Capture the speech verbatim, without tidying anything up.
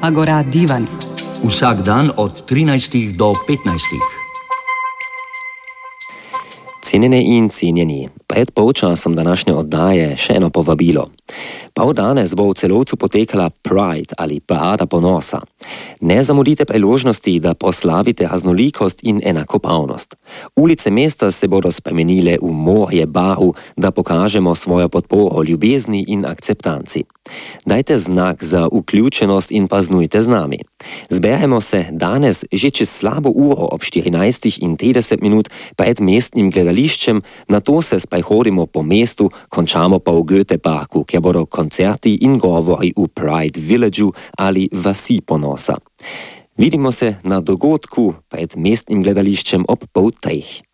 Agora Divan. Vsak dan od trinajstih do petnajstih. Cenjene in cenjeni, pred polčasom današnje oddaje še eno povabilo. Prav danes bo v Celovcu potekala Pride ali Parada ponosa. Ne zamudite priložnosti, da proslavite raznolikost in enakopravnost. Ulice mesta se bodo spremenile v morje barv, da pokažemo svojo podporo ljubezni in akceptanci. Dajte znak za vključenost in praznujte z nami. Zberemo se danes že čez slabo uro ob štirinajstih in trideset minut pred mestnim gledališčem, nato se sprehodimo po mestu, končamo pa v Goethe parku, kjer bodo koncerti in govori v Pride Villageu ali vasi ponosa. Vidimo se na dogodku pred mestnim gledališčem ob pol treh.